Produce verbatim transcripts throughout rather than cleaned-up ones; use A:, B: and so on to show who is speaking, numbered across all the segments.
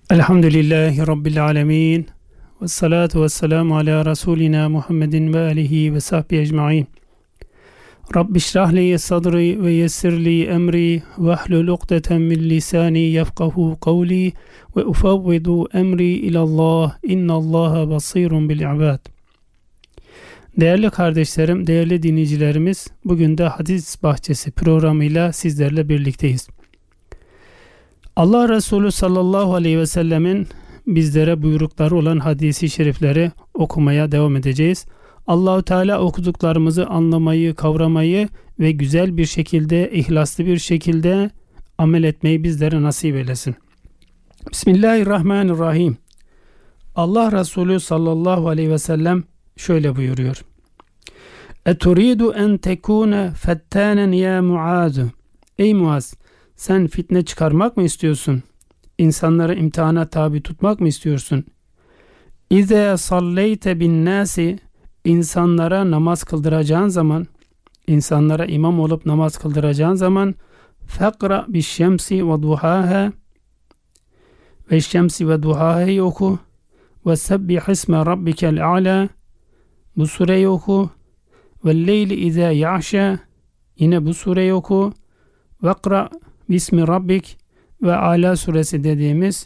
A: Elhamdülillahi Rabbil alemin. Ve salatu ve selamu ala Resulina Muhammedin ve alihi ve sahbihi ecma'in. Rabbi şrahli sadri ve yessirli emri ve ahlul ukdeten min lisani yefkahu kavli ve ufavvidu emri ilallah. İnnallaha basirun bil ibad. Değerli kardeşlerim, değerli dinleyicilerimiz, bugün de Hadis Bahçesi programıyla sizlerle birlikteyiz. Allah Resulü sallallahu aleyhi ve sellemin bizlere buyrukları olan hadisi şerifleri okumaya devam edeceğiz. Allahu Teala okuduklarımızı anlamayı, kavramayı ve güzel bir şekilde, ihlaslı bir şekilde amel etmeyi bizlere nasip eylesin. Bismillahirrahmanirrahim. Allah Resulü sallallahu aleyhi ve sellem şöyle buyuruyor. Eturidu en tekune fettanen ya Muaz. Ey Muaz, sen fitne çıkarmak mı istiyorsun? İnsanları imtihana tabi tutmak mı istiyorsun? İze salleyte bin nasi, insanlara namaz kıldıracağın zaman, insanlara imam olup namaz kıldıracağın zaman, fekra bi şemsi ve duhaha, ve şemsi ve duhaha'yı oku, ve sebbih isme rabbikel a'la, bu sureyi oku, ve leyli ize ya'şa, yine bu sureyi oku, ve kra bismi rabbik, ve Ala suresi dediğimiz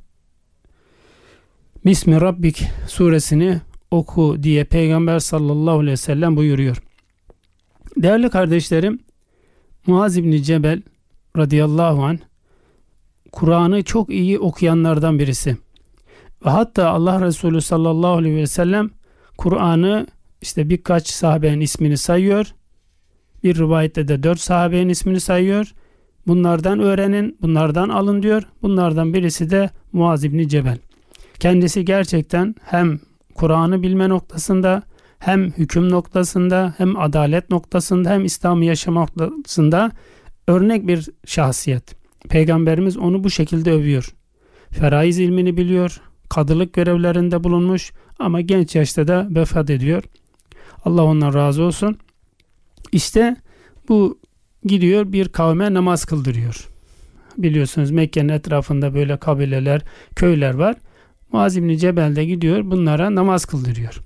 A: Bismi Rabbik suresini oku diye Peygamber sallallahu aleyhi ve sellem buyuruyor. Değerli kardeşlerim, Muaz İbni Cebel radıyallahu anh Kur'an'ı çok iyi okuyanlardan birisi. Ve hatta Allah Resulü sallallahu aleyhi ve sellem Kur'an'ı işte birkaç sahabenin ismini sayıyor. Bir rivayette de dört sahabenin ismini sayıyor. Bunlardan öğrenin, bunlardan alın diyor. Bunlardan birisi de Muaz İbni Cebel. Kendisi gerçekten hem Kur'an'ı bilme noktasında, hem hüküm noktasında, hem adalet noktasında, hem İslam'ı yaşama noktasında örnek bir şahsiyet. Peygamberimiz onu bu şekilde övüyor. Feraiz ilmini biliyor, kadılık görevlerinde bulunmuş ama genç yaşta da vefat ediyor. Allah ondan razı olsun. İşte bu gidiyor bir kavme namaz kıldırıyor. Biliyorsunuz Mekke'nin etrafında böyle kabileler, köyler var. Muaz İbni Cebel de gidiyor bunlara namaz kıldırıyor.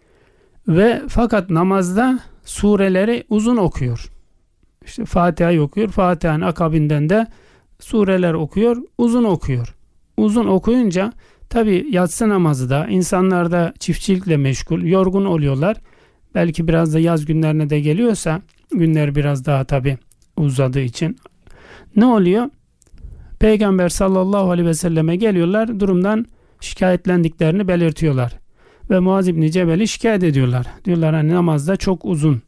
A: Ve fakat namazda sureleri uzun okuyor. İşte Fatiha'yı okuyor. Fatiha'nın akabinden de sureler okuyor, uzun okuyor. Uzun okuyunca tabi yatsı namazı da insanlar da çiftçilikle meşgul, yorgun oluyorlar. Belki biraz da yaz günlerine de geliyorsa günler biraz daha tabi uzadığı için ne oluyor? Peygamber sallallahu aleyhi ve selleme geliyorlar, durumdan şikayetlendiklerini belirtiyorlar. Ve Muaz İbni Cebel'i şikayet ediyorlar. Diyorlar hani namazda çok uzun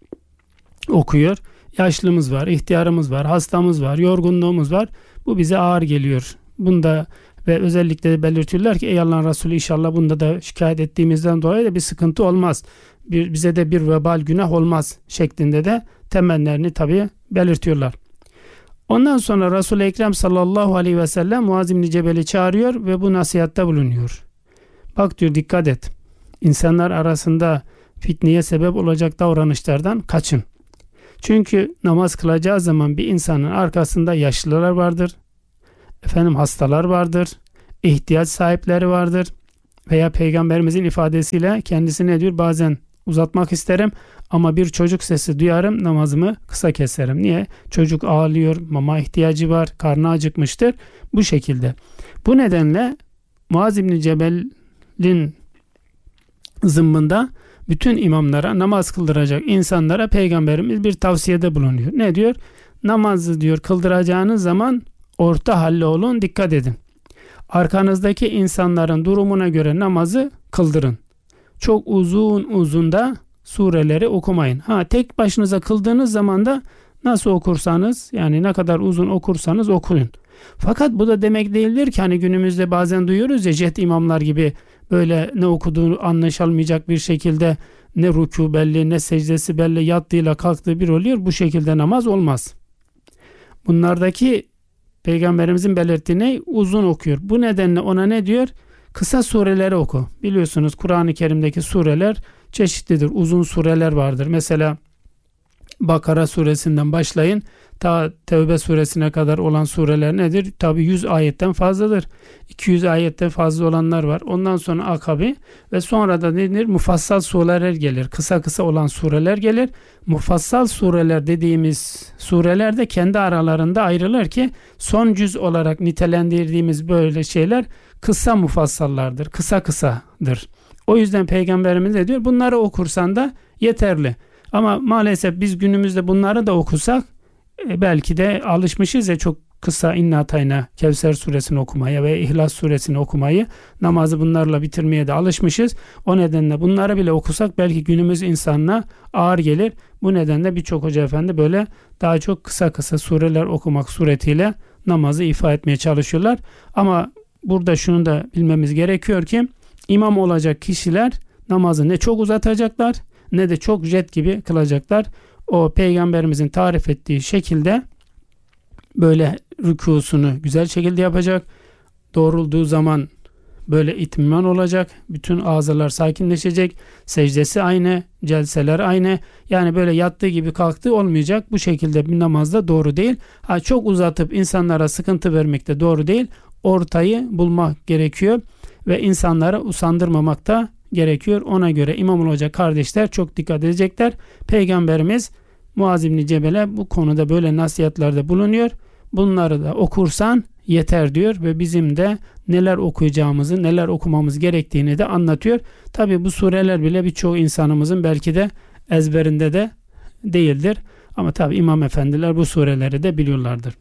A: okuyor. Yaşlımız var, ihtiyarımız var, hastamız var, yorgunluğumuz var. Bu bize ağır geliyor. Bunda ve özellikle de belirtiyorlar ki ey Allah'ın Resulü inşallah bunda da şikayet ettiğimizden dolayı da bir sıkıntı olmaz. Bir, bize de bir vebal günah olmaz şeklinde de temenlerini tabi belirtiyorlar. Ondan sonra Resul-i Ekrem sallallahu aleyhi ve sellem Muaz İbni Cebel'i çağırıyor ve bu nasihatte bulunuyor. Bak diyor, dikkat et. İnsanlar arasında fitneye sebep olacak davranışlardan kaçın. Çünkü namaz kılacağı zaman bir insanın arkasında yaşlılar vardır. Efendim hastalar vardır. İhtiyaç sahipleri vardır. Veya Peygamberimizin ifadesiyle kendisi ne diyor? Bazen uzatmak isterim ama bir çocuk sesi duyarım, namazımı kısa keserim. Niye? Çocuk ağlıyor, mama ihtiyacı var, karnı acıkmıştır. Bu şekilde. Bu nedenle Muaz İbni Cebel'in zımmında bütün imamlara, namaz kıldıracak insanlara Peygamberimiz bir tavsiyede bulunuyor. Ne diyor? Namazı diyor kıldıracağınız zaman orta halli olun, dikkat edin. Arkanızdaki insanların durumuna göre namazı kıldırın. Çok uzun uzun da sureleri okumayın. Ha, tek başınıza kıldığınız zaman da nasıl okursanız, yani ne kadar uzun okursanız okuyun. Fakat bu da demek değildir ki hani günümüzde bazen duyuyoruz ya jet imamlar gibi böyle ne okuduğunu anlaşılmayacak bir şekilde ne rükû belli, ne secdesi belli, yattığıyla kalktığı bir oluyor. Bu şekilde namaz olmaz. Bunlardaki Peygamberimizin belirttiğini uzun okuyor. Bu nedenle ona ne diyor? Kısa sureleri oku. Biliyorsunuz Kur'an-ı Kerim'deki sureler çeşitlidir. Uzun sureler vardır. Mesela Bakara suresinden başlayın. Ta Tevbe suresine kadar olan sureler nedir? Tabi yüz ayetten fazladır. iki yüz ayetten fazla olanlar var. Ondan sonra akabi ve sonra da nedir? Mufassal sureler gelir. Kısa kısa olan sureler gelir. Mufassal sureler dediğimiz sureler de kendi aralarında ayrılır ki son cüz olarak nitelendirdiğimiz böyle şeyler kısa mufassallardır. Kısa kısadır. O yüzden Peygamberimiz de diyor bunları okursan da yeterli. Ama maalesef biz günümüzde bunları da okusak e, belki de alışmışız ya çok kısa İnna Atayna Kevser suresini okumaya ve İhlas suresini okumayı, namazı bunlarla bitirmeye de alışmışız. O nedenle bunları bile okusak belki günümüz insanına ağır gelir. Bu nedenle birçok hoca efendi böyle daha çok kısa kısa sureler okumak suretiyle namazı ifa etmeye çalışıyorlar. Ama burada şunu da bilmemiz gerekiyor ki imam olacak kişiler namazı ne çok uzatacaklar ne de çok jet gibi kılacaklar. O Peygamberimizin tarif ettiği şekilde böyle rükûsunu güzel şekilde yapacak. Doğrulduğu zaman böyle itminan olacak. Bütün azalar sakinleşecek. Secdesi aynı, celseler aynı. Yani böyle yattığı gibi kalktığı olmayacak. Bu şekilde bir namazda doğru değil. Ha, çok uzatıp insanlara sıkıntı vermek de doğru değil. Ortayı bulmak gerekiyor ve insanlara usandırmamak da gerekiyor. Ona göre imam olacak kardeşler çok dikkat edecekler. Peygamberimiz Muaz İbni Cebel'e bu konuda böyle nasihatlerde bulunuyor. Bunları da okursan yeter diyor ve bizim de neler okuyacağımızı, neler okumamız gerektiğini de anlatıyor. Tabi bu sureler bile birçok insanımızın belki de ezberinde de değildir. Ama tabi imam efendiler bu sureleri de biliyorlardır.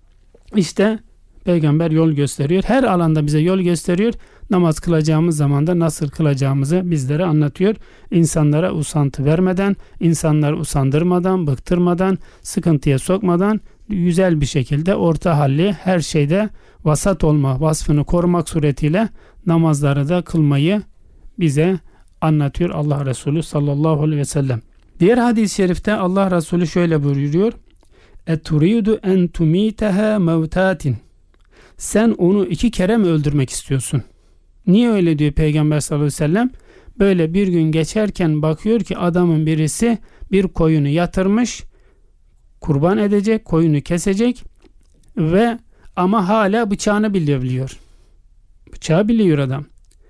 A: İşte Peygamber yol gösteriyor. Her alanda bize yol gösteriyor. Namaz kılacağımız zaman da nasıl kılacağımızı bizlere anlatıyor. İnsanlara usantı vermeden, insanları usandırmadan, bıktırmadan, sıkıntıya sokmadan güzel bir şekilde orta halli her şeyde vasat olma vasfını korumak suretiyle namazları da kılmayı bize anlatıyor Allah Resulü sallallahu aleyhi ve sellem. Diğer hadis-i şerifte Allah Resulü şöyle buyuruyor. "Eturidu en tumiteha mevtatin." Sen onu iki kere mi öldürmek istiyorsun? Niye öyle diyor Peygamber sallallahu aleyhi ve sellem? Böyle bir gün geçerken bakıyor ki adamın birisi bir koyunu yatırmış, kurban edecek, koyunu kesecek ve ama hala bıçağını bilebiliyor. Bıçağı biliyor adam.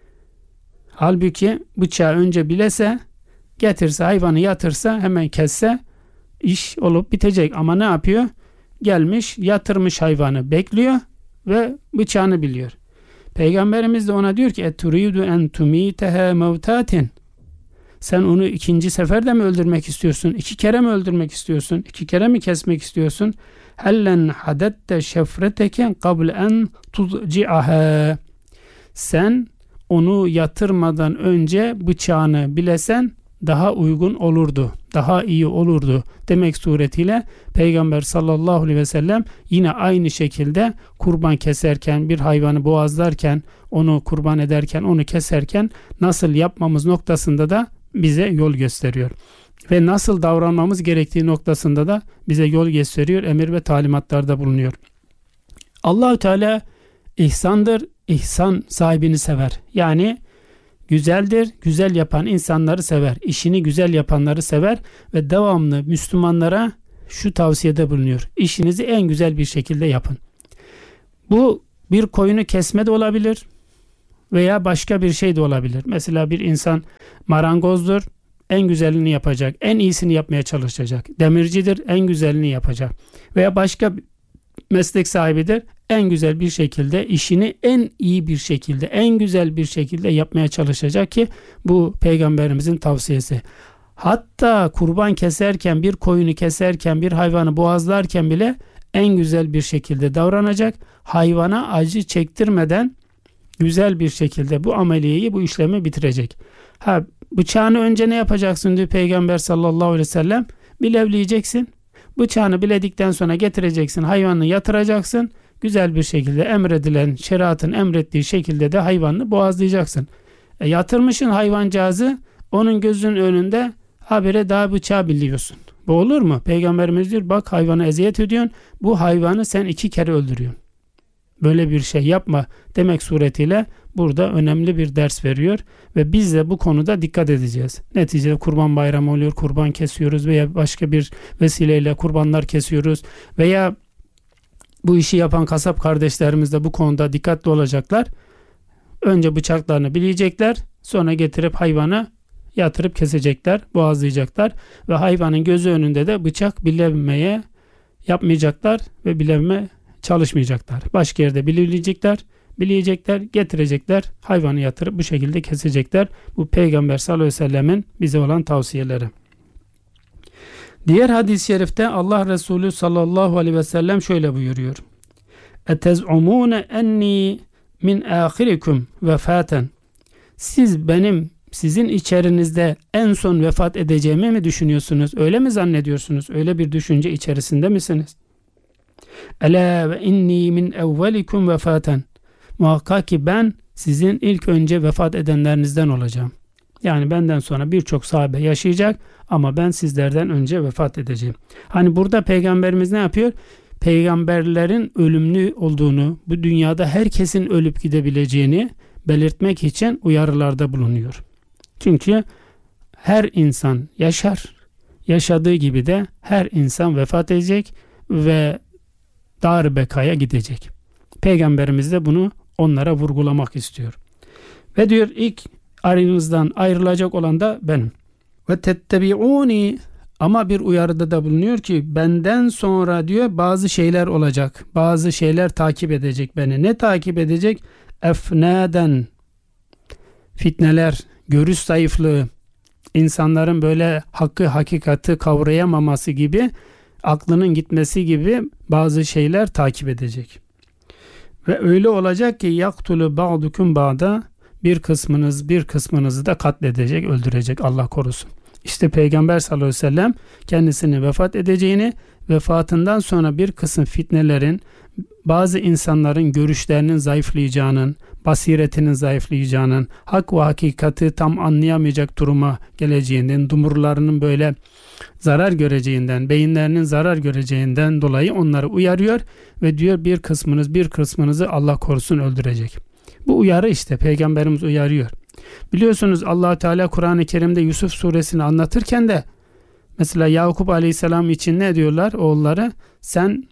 A: Halbuki bıçağı önce bilese, getirse hayvanı yatırsa hemen kesse iş olup bitecek. Ama ne yapıyor? Gelmiş yatırmış hayvanı bekliyor ve bıçağını biliyor. Peygamberimiz de ona diyor ki eturidu en tumiteha mevtatin. Sen onu ikinci seferde mi öldürmek istiyorsun? İki kere mi öldürmek istiyorsun? İki kere mi kesmek istiyorsun? Hellen hadette şefreteke qabl en tuzci'aha. Sen onu yatırmadan önce bıçağını bilesen daha uygun olurdu. Daha iyi olurdu demek suretiyle Peygamber sallallahu aleyhi ve sellem yine aynı şekilde kurban keserken, bir hayvanı boğazlarken, onu kurban ederken, onu keserken nasıl yapmamız noktasında da bize yol gösteriyor. Ve nasıl davranmamız gerektiği noktasında da bize yol gösteriyor, emir ve talimatlarda bulunuyor. Allah-u Teala ihsandır, ihsan sahibini sever. Yani güzeldir, güzel yapan insanları sever. İşini güzel yapanları sever ve devamlı Müslümanlara şu tavsiyede bulunuyor. İşinizi en güzel bir şekilde yapın. Bu bir koyunu kesme de olabilir veya başka bir şey de olabilir. Mesela bir insan marangozdur, en güzelini yapacak, en iyisini yapmaya çalışacak. Demircidir, en güzelini yapacak. Veya başka meslek sahibidir, en güzel bir şekilde işini en iyi bir şekilde, en güzel bir şekilde yapmaya çalışacak ki bu Peygamberimizin tavsiyesi. Hatta kurban keserken, bir koyunu keserken, bir hayvanı boğazlarken bile en güzel bir şekilde davranacak. Hayvana acı çektirmeden güzel bir şekilde bu ameliyeyi, bu işlemi bitirecek. Ha, bıçağını önce ne yapacaksın diyor Peygamber sallallahu aleyhi ve sellem? Bilevleyeceksin. Bıçağını biledikten sonra getireceksin, hayvanını yatıracaksın. Güzel bir şekilde emredilen, şeriatın emrettiği şekilde de hayvanını boğazlayacaksın. E, yatırmışın hayvancağızı, onun gözünün önünde habire daha bıçağı biliyorsun. Bu olur mu? Peygamberimiz diyor bak hayvanı eziyet ediyorsun. Bu hayvanı sen iki kere öldürüyorsun. böyle bir şey yapma demek suretiyle burada önemli bir ders veriyor ve biz de bu konuda dikkat edeceğiz. Neticede Kurban Bayramı oluyor, kurban kesiyoruz veya başka bir vesileyle kurbanlar kesiyoruz veya bu işi yapan kasap kardeşlerimiz de bu konuda dikkatli olacaklar. Önce bıçaklarını bileyecekler, sonra getirip hayvanı yatırıp kesecekler, boğazlayacaklar ve hayvanın gözü önünde de bıçak bilemeye yapmayacaklar ve bileme çalışmayacaklar. Başka yerde bileyecekler, bileyecekler, getirecekler, hayvanı yatırıp bu şekilde kesecekler. Bu Peygamber sallallahu aleyhi ve sellemin bize olan tavsiyeleri. Diğer hadis-i şerifte Allah Resulü sallallahu aleyhi ve sellem şöyle buyuruyor. Etez'umune enni min ahirikum vefaten. Siz benim sizin içerinizde en son vefat edeceğimi mi düşünüyorsunuz? Öyle mi zannediyorsunuz? Öyle bir düşünce içerisinde misiniz? Ela ve inni min evvelikum vefaten. Muhakkak ki ben sizin ilk önce vefat edenlerinizden olacağım. Yani benden sonra birçok sahabe yaşayacak ama ben sizlerden önce vefat edeceğim. Hani burada Peygamberimiz ne yapıyor? Peygamberlerin ölümlü olduğunu, bu dünyada herkesin ölüp gidebileceğini belirtmek için uyarılarda bulunuyor. Çünkü her insan yaşar, yaşadığı gibi de her insan vefat edecek ve dar bekaya gidecek. Peygamberimiz de bunu onlara vurgulamak istiyor. Ve diyor ilk aranızdan ayrılacak olan da benim. Ve tettebi'uni, ama bir uyarıda da bulunuyor ki benden sonra diyor bazı şeyler olacak. Bazı şeyler takip edecek beni. Ne takip edecek? Efnaden, fitneler, görüş zayıflığı, insanların böyle hakkı hakikati kavrayamaması gibi, aklının gitmesi gibi bazı şeyler takip edecek. Ve öyle olacak ki yaktulu ba'dukum ba'da, bir kısmınız bir kısmınızı da katledecek, öldürecek, Allah korusun. İşte Peygamber sallallahu aleyhi ve sellem kendisini vefat edeceğini, vefatından sonra bir kısım fitnelerin, bazı insanların görüşlerinin zayıflayacağının, basiretinin zayıflayacağının, hak ve hakikati tam anlayamayacak duruma geleceğinden, dumurlarının böyle zarar göreceğinden, beyinlerinin zarar göreceğinden dolayı onları uyarıyor ve diyor bir kısmınız bir kısmınızı Allah korusun öldürecek. Bu uyarı işte Peygamberimiz uyarıyor. Biliyorsunuz Allah Teala Kur'an-ı Kerim'de Yusuf suresini anlatırken de mesela Yakup Aleyhisselam için ne diyorlar oğulları? Sen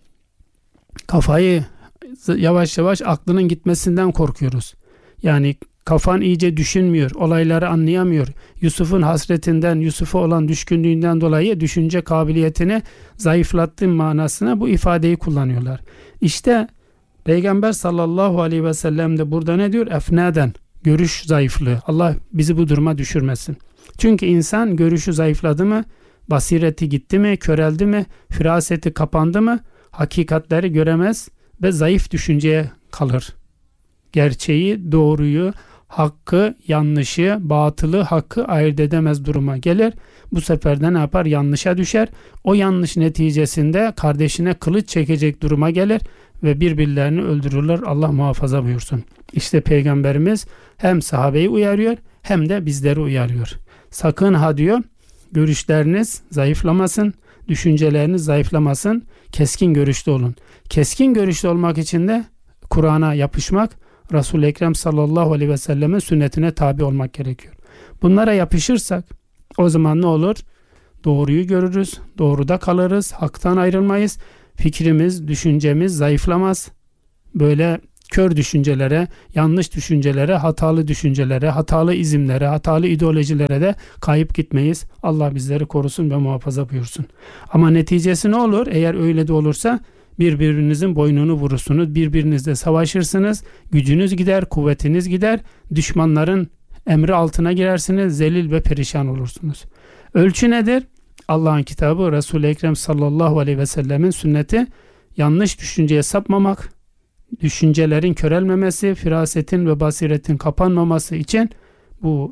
A: kafayı yavaş yavaş aklının gitmesinden korkuyoruz. Yani kafan iyice düşünmüyor, olayları anlayamıyor. Yusuf'un hasretinden, Yusuf'a olan düşkünlüğünden dolayı düşünce kabiliyetini zayıflattığın manasına bu ifadeyi kullanıyorlar. İşte Peygamber sallallahu aleyhi ve sellem de burada ne diyor? Efnaden, görüş zayıflığı. Allah bizi bu duruma düşürmesin. Çünkü insan görüşü zayıfladı mı, basireti gitti mi, köreldi mi, firaseti kapandı mı, hakikatleri göremez ve zayıf düşünceye kalır. Gerçeği, doğruyu, hakkı, yanlışı, batılı, hakkı ayırt edemez duruma gelir. Bu sefer de ne yapar? Yanlışa düşer. O yanlış neticesinde kardeşine kılıç çekecek duruma gelir ve birbirlerini öldürürler. Allah muhafaza buyursun. İşte Peygamberimiz hem sahabeyi uyarıyor hem de bizleri uyarıyor. Sakın ha diyor, görüşleriniz zayıflamasın, düşünceleriniz zayıflamasın, keskin görüşlü olun. Keskin görüşlü olmak için de Kur'an'a yapışmak, Resul-i Ekrem sallallahu aleyhi ve sellemin sünnetine tabi olmak gerekiyor. Bunlara yapışırsak o zaman ne olur? Doğruyu görürüz, doğruda kalırız, haktan ayrılmayız, fikrimiz, düşüncemiz zayıflamaz. Böyle kör düşüncelere, yanlış düşüncelere, hatalı düşüncelere, hatalı izimlere, hatalı ideolojilere de kayıp gitmeyiz. Allah bizleri korusun ve muhafaza buyursun. Ama neticesi ne olur? Eğer öyle de olursa birbirinizin boynunu vurursunuz, birbirinizle savaşırsınız, gücünüz gider, kuvvetiniz gider, düşmanların emri altına girersiniz, zelil ve perişan olursunuz. Ölçü nedir? Allah'ın kitabı, Resul-i Ekrem sallallahu aleyhi ve sellemin sünneti, yanlış düşünceye sapmamak, düşüncelerin körelmemesi, firasetin ve basiretin kapanmaması için, bu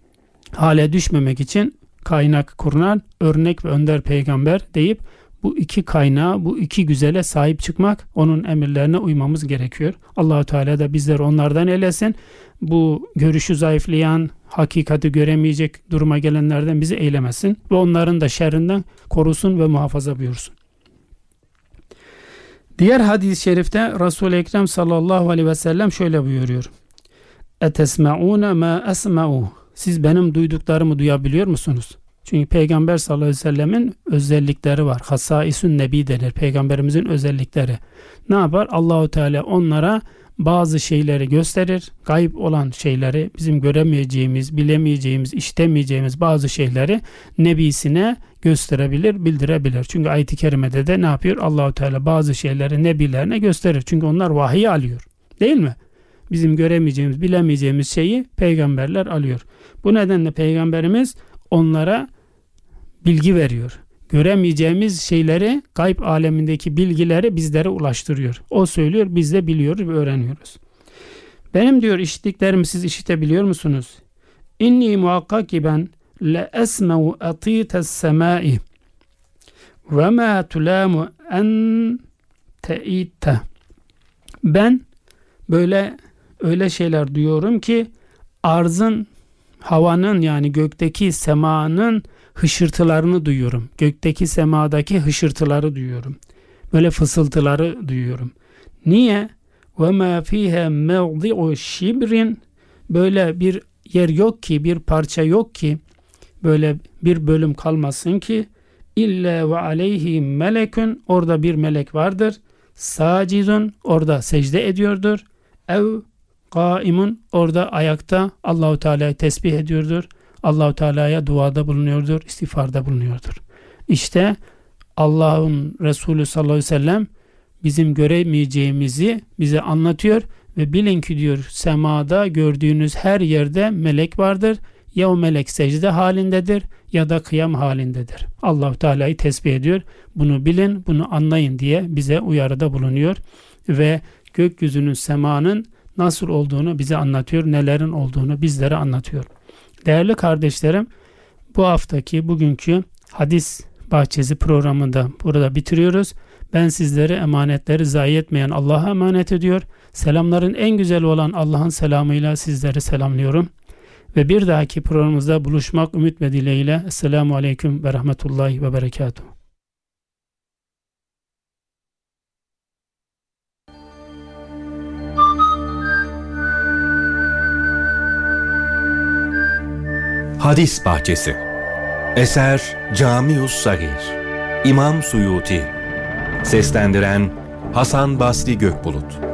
A: hale düşmemek için kaynak kurulan örnek ve önder peygamber deyip bu iki kaynağa, bu iki güzele sahip çıkmak, onun emirlerine uymamız gerekiyor. Allah-u Teala da bizleri onlardan eylesin. Bu görüşü zayıflayan, hakikati göremeyecek duruma gelenlerden bizi eylemesin ve onların da şerrinden korusun ve muhafaza buyursun. Diğer hadis-i şerifte Resul-i Ekrem sallallahu aleyhi ve sellem şöyle buyuruyor. Etesma'une ma esma'u. Siz benim duyduklarımı duyabiliyor musunuz? Çünkü Peygamber sallallahu aleyhi ve sellemin özellikleri var. Hasaisun nebi denir. Peygamberimizin özellikleri. Ne yapar? Allahu Teala onlara bazı şeyleri gösterir. Gayb olan şeyleri, bizim göremeyeceğimiz, bilemeyeceğimiz, işitemeyeceğimiz bazı şeyleri nebisine gösterebilir, bildirebilir. Çünkü ayet-i kerimede de ne yapıyor? Allahu Teala bazı şeyleri nebilerine gösterir. Çünkü onlar vahiy alıyor. Değil mi? Bizim göremeyeceğimiz, bilemeyeceğimiz şeyi peygamberler alıyor. Bu nedenle peygamberimiz onlara bilgi veriyor. Göremeyeceğimiz şeyleri, gayb alemindeki bilgileri bizlere ulaştırıyor. O söylüyor, biz de biliyoruz ve öğreniyoruz. Benim diyor işittiklerimi siz işitebiliyor musunuz? İnni muhakkak ki ben le esme'u atites semai ve ma tulamu en te'itte. Ben böyle öyle şeyler duyuyorum ki arzın, havanın yani gökteki semanın hışırtılarını duyuyorum. Gökteki semadaki hışırtıları duyuyorum. Böyle fısıltıları duyuyorum. Niye? وَمَا فِيهَا مَوْضِعُ şibrin. Böyle bir yer yok ki, bir parça yok ki, böyle bir bölüm kalmasın ki illa ve aleyhi melekun, orada bir melek vardır. Sacidun, orada secde ediyordur. Ev kaimun, orada ayakta Allahu Teala'yı tesbih ediyordur. Allahu Teala'ya duada bulunuyordur, istiğfarda bulunuyordur. İşte Allah'ın Resulü sallallahu aleyhi ve sellem bizim göremeyeceğimizi bize anlatıyor ve bilin ki diyor, semada gördüğünüz her yerde melek vardır. Ya o melek secde halindedir ya da kıyam halindedir. Allahu Teala'yı tesbih ediyor. Bunu bilin, bunu anlayın diye bize uyarıda bulunuyor ve gökyüzünün, semanın nasıl olduğunu bize anlatıyor, nelerin olduğunu bizlere anlatıyor. Değerli kardeşlerim, bu haftaki, bugünkü hadis bahçesi programını da burada bitiriyoruz. Ben sizlere emanetleri zayi etmeyen Allah'a emanet ediyor. Selamların en güzel olan Allah'ın selamıyla sizleri selamlıyorum. Ve bir dahaki programımızda buluşmak ümit ve dileğiyle. Esselamu Aleyküm ve Rahmetullahi ve Berekatuhu.
B: Hadis Bahçesi. Eser Camius Sagir. İmam Suyuti. Seslendiren Hasan Basri Gökbulut.